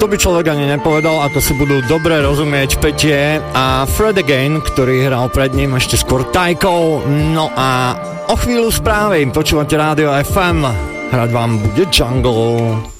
To by človek ani nepovedal, ako si budú dobre rozumieť Petie a Fred Again, ktorý hral pred ním ešte skôr Tycho. No a o chvíľu správy počúvate Rádio FM. Hrať vám bude Jungle.